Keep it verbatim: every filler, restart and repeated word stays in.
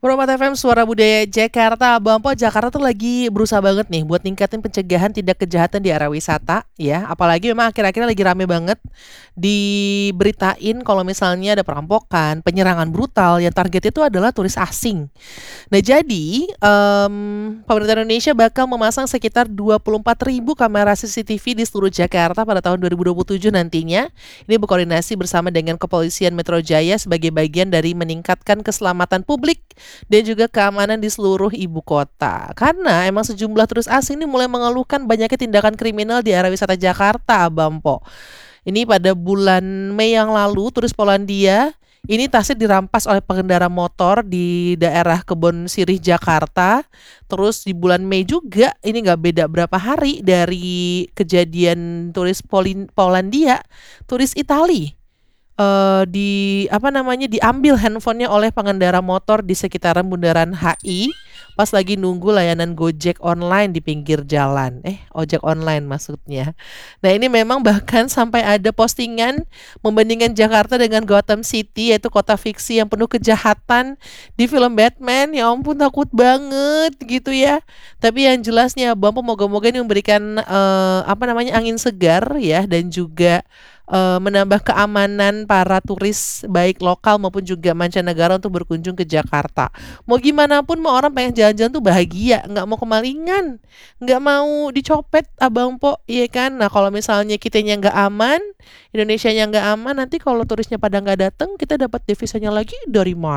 Promat F M Suara Budaya Jakarta, Bang Po, Jakarta tuh lagi berusaha banget nih buat ningkatin pencegahan tindak kejahatan di area wisata ya. Apalagi memang akhir-akhir lagi rame banget diberitain kalau misalnya ada perampokan, penyerangan brutal yang targetnya itu adalah turis asing. Nah jadi em, pemerintah Indonesia bakal memasang sekitar dua puluh empat ribu kamera C C T V di seluruh Jakarta pada tahun dua ribu dua puluh tujuh nantinya. Ini berkoordinasi bersama dengan Kepolisian Metro Jaya sebagai bagian dari meningkatkan keselamatan publik dan juga keamanan di seluruh ibu kota. Karena emang sejumlah turis asing ini mulai mengeluhkan banyaknya tindakan kriminal di area wisata Jakarta, Bang Po. Ini pada bulan Mei yang lalu, turis Polandia ini tasnya dirampas oleh pengendara motor di daerah Kebon Sirih, Jakarta. Terus di bulan Mei juga, ini nggak beda berapa hari dari kejadian turis Polin- Polandia, turis Itali eh di apa namanya diambil handphonenya oleh pengendara motor di sekitaran Bundaran H I pas lagi nunggu layanan Gojek online di pinggir jalan. Eh, ojek online maksudnya. Nah, ini memang bahkan sampai ada postingan membandingkan Jakarta dengan Gotham City, yaitu kota fiksi yang penuh kejahatan di film Batman. Ya ampun, takut banget gitu ya. Tapi yang jelasnya Bang, moga-moga ini memberikan eh, apa namanya angin segar ya, dan juga eh, menambah keamanan para turis baik lokal maupun juga mancanegara untuk berkunjung ke Jakarta. Mau gimana pun, mau orang pengen jalan-jalan tuh bahagia, nggak mau kemalingan, nggak mau dicopet, Abang Po, iya kan? Nah kalau misalnya kitanya nggak aman, Indonesianya nggak aman, nanti kalau turisnya pada nggak datang, kita dapat devisanya lagi dari mana?